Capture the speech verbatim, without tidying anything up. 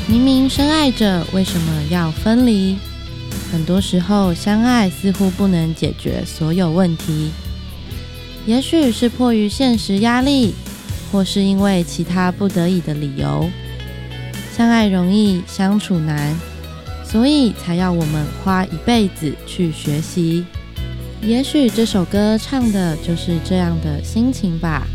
明明深爱着，为什么要分离？很多时候，相爱似乎不能解决所有问题。也许是迫于现实压力，或是因为其他不得已的理由。相爱容易，相处难，所以才要我们花一辈子去学习。也许这首歌唱的就是这样的心情吧。